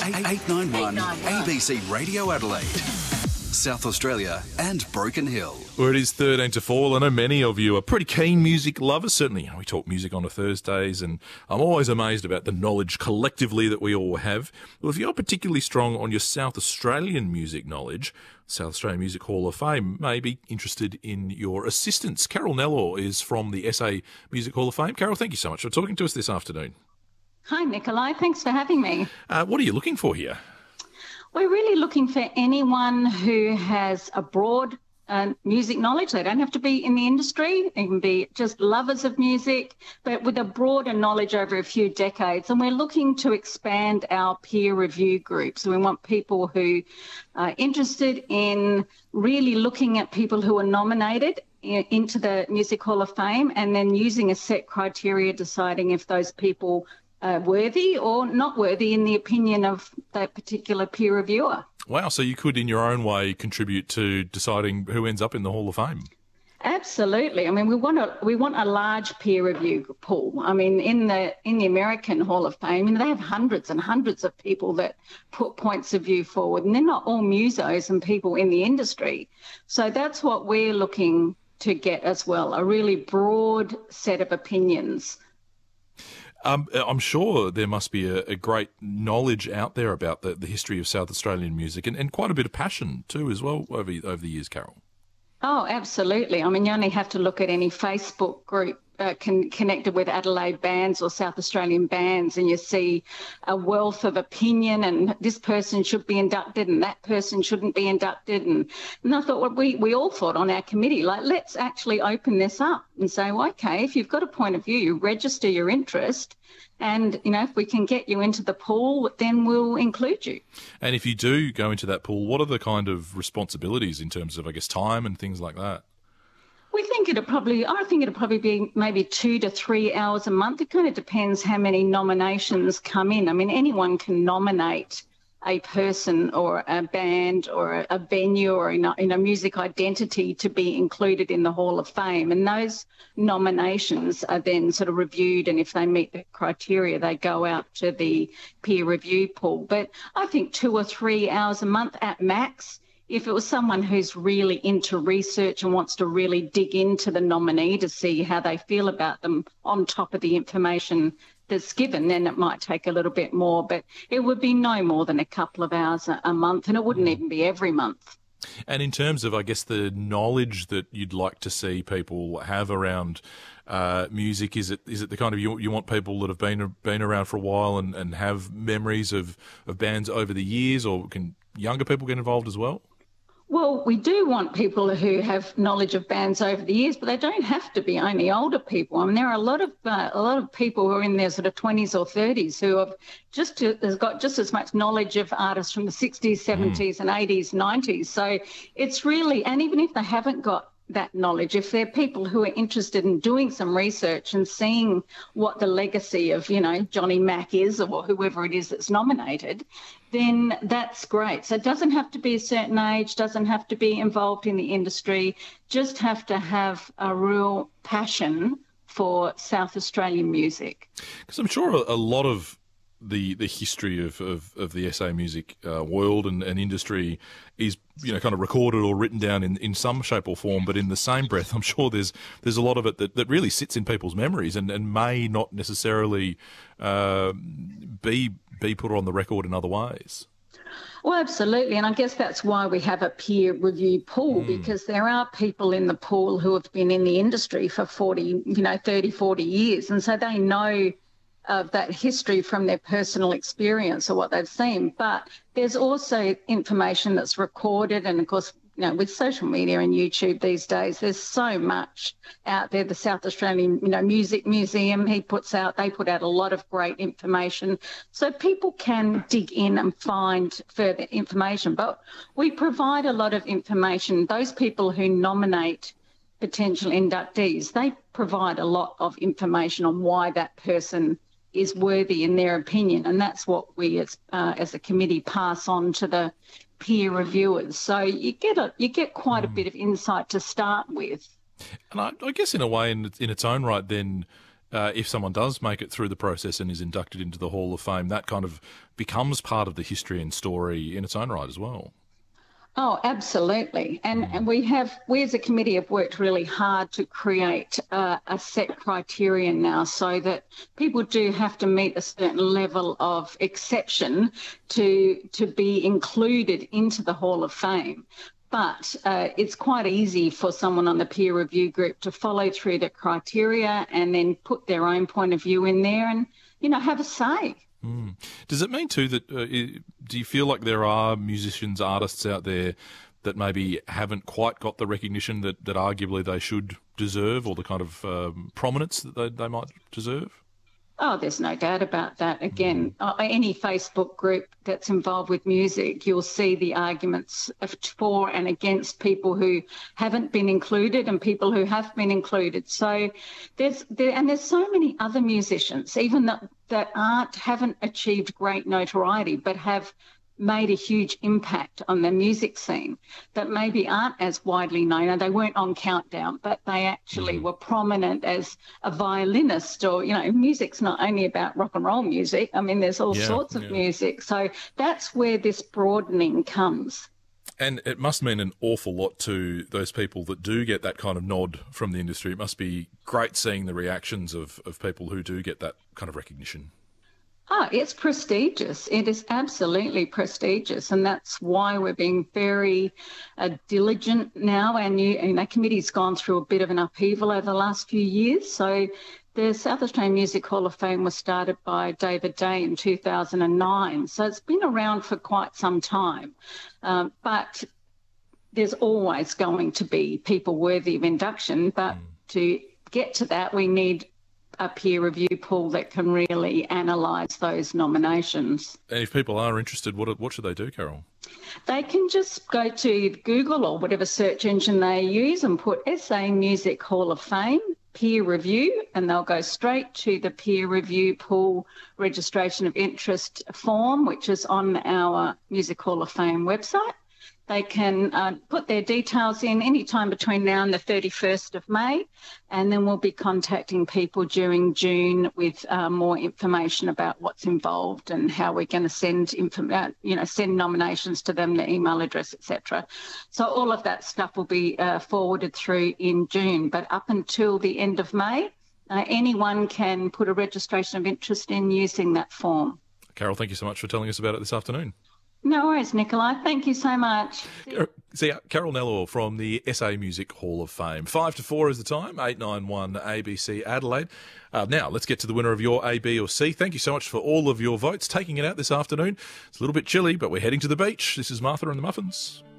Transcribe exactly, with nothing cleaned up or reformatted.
eight nine one A B C Radio Adelaide, South Australia and Broken Hill. Well, it is thirteen to four. I know many of you are pretty keen music lovers. Certainly, you know, we talk music on a Thursdays, and I'm always amazed about the knowledge collectively that we all have. Well, if you're particularly strong on your South Australian music knowledge, South Australian Music Hall of Fame may be interested in your assistance. Carol Nellor is from the S A Music Hall of Fame. Carol, thank you so much for talking to us this afternoon. Hi, Nikolai. Thanks for having me. Uh, what are you looking for here? We're really looking for anyone who has a broad uh, music knowledge. They don't have to be in the industry. They can be just lovers of music, but with a broader knowledge over a few decades. And we're looking to expand our peer review group. So we want people who are interested in really looking at people who are nominated into the Music Hall of Fame and then using a set criteria, deciding if those people Uh, worthy or not worthy in the opinion of that particular peer reviewer. Wow, so you could in your own way contribute to deciding who ends up in the Hall of Fame. Absolutely. I mean, we want a we want a large peer review pool. I mean, in the in the American Hall of Fame, you know, they have hundreds and hundreds of people that put points of view forward, and they're not all musos and people in the industry. So that's what we're looking to get as well, a really broad set of opinions. Um, I'm sure there must be a, a great knowledge out there about the, the history of South Australian music and, and quite a bit of passion too as well over, over the years, Carol. Oh, absolutely. I mean, you only have to look at any Facebook group uh, con- connected with Adelaide bands or South Australian bands, and you see a wealth of opinion, and this person should be inducted and that person shouldn't be inducted. And, and I thought, well, we, we all thought on our committee, like, let's actually open this up and say, well, okay, if you've got a point of view, you register your interest. And, you know, if we can get you into the pool, then we'll include you. And if you do go into that pool, what are the kind of responsibilities in terms of, I guess, time and things like that? We think it'll probably, I think it'll probably be maybe two to three hours a month. It kind of depends how many nominations come in. I mean, anyone can nominate a person or a band or a venue or in a, in a music identity to be included in the Hall of Fame. And those nominations are then sort of reviewed, and if they meet the criteria, they go out to the peer review pool. But I think two or three hours a month at max. If it was someone who's really into research and wants to really dig into the nominee to see how they feel about them on top of the information that's given, then it might take a little bit more, but it would be no more than a couple of hours a, a month, and it wouldn't even be every month. And in terms of, I guess, the knowledge that you'd like to see people have around uh, music, is it is it the kind of, you, you want people that have been been around for a while and, and have memories of, of bands over the years, or can younger people get involved as well? Well, we do want people who have knowledge of bands over the years, but they don't have to be only older people. I mean, there are a lot of uh, a lot of people who are in their sort of twenties or thirties who have just has got just as much knowledge of artists from the sixties, seventies, mm. and eighties, nineties. So it's really, and even if they haven't got that knowledge, if they're people who are interested in doing some research and seeing what the legacy of, you know, Johnny Mac is, or whoever it is that's nominated, then that's great. So it doesn't have to be a certain age, doesn't have to be involved in the industry, just have to have a real passion for South Australian music. Because I'm sure a, a lot of the the history of, of, of the S A music uh, world and, and industry is, you know, kind of recorded or written down in, in some shape or form, but in the same breath, I'm sure there's there's a lot of it that, that really sits in people's memories and, and may not necessarily uh, be be put on the record in other ways. Well, absolutely. And I guess that's why we have a peer review pool, mm. because there are people in the pool who have been in the industry for forty, you know, thirty, forty years. And so they know of that history from their personal experience or what they've seen. But there's also information that's recorded, and of course, you know, with social media and YouTube these days, there's so much out there. The South Australian, you know, Music Museum, he puts out, they put out a lot of great information. So people can dig in and find further information. But we provide a lot of information. Those people who nominate potential inductees, they provide a lot of information on why that person is worthy in their opinion, and that's what we as uh, as a committee pass on to the peer reviewers. So you get a you get quite mm. a bit of insight to start with. And I, I guess in a way, in, in its own right, then uh, if someone does make it through the process and is inducted into the Hall of Fame, that kind of becomes part of the history and story in its own right as well. Oh, absolutely. And, and we have, we as a committee have worked really hard to create uh, a set criterion now so that people do have to meet a certain level of exception to, to be included into the Hall of Fame. But uh, it's quite easy for someone on the peer review group to follow through the criteria and then put their own point of view in there and, you know, have a say. Mm. Does it mean too that uh, do you feel like there are musicians, artists out there that maybe haven't quite got the recognition that, that arguably they should deserve, or the kind of um, prominence that they, they might deserve? Oh, there's no doubt about that. Again, uh, any Facebook group that's involved with music, you'll see the arguments for and against people who haven't been included and people who have been included. So there's there, and there's so many other musicians, even that that aren't haven't achieved great notoriety, but have made a huge impact on the music scene that maybe aren't as widely known. And they weren't on Countdown, but they actually mm. were prominent as a violinist, or, you know, music's not only about rock and roll music. I mean, there's all yeah, sorts of yeah. music. So that's where this broadening comes. And it must mean an awful lot to those people that do get that kind of nod from the industry. It must be great seeing the reactions of, of people who do get that kind of recognition. Oh, it's prestigious. It is absolutely prestigious, and that's why we're being very uh, diligent now. Our new and our committee's gone through a bit of an upheaval over the last few years. So the South Australian Music Hall of Fame was started by David Day in two thousand nine. So it's been around for quite some time, um, but there's always going to be people worthy of induction. But mm. to get to that, we need a peer review pool that can really analyse those nominations. And if people are interested, what what should they do, Carol? They can just go to Google or whatever search engine they use and put S A Music Hall of Fame peer review, and they'll go straight to the peer review pool registration of interest form, which is on our Music Hall of Fame website. They can uh, put their details in any time between now and the thirty-first of May, and then we'll be contacting people during June with uh, more information about what's involved and how we're going to send, inform- uh, you know, send nominations to them, their email address, et cetera. So all of that stuff will be uh, forwarded through in June, but up until the end of May, uh, anyone can put a registration of interest in using that form. Carol, thank you so much for telling us about it this afternoon. No worries, Nikolai. Thank you so much. See, Carol Nellor from the S A Music Hall of Fame. Five to four is the time, eight nine one A B C Adelaide. Uh, now, let's get to the winner of your A, B or C. Thank you so much for all of your votes, taking it out this afternoon. It's a little bit chilly, but we're heading to the beach. This is Martha and the Muffins.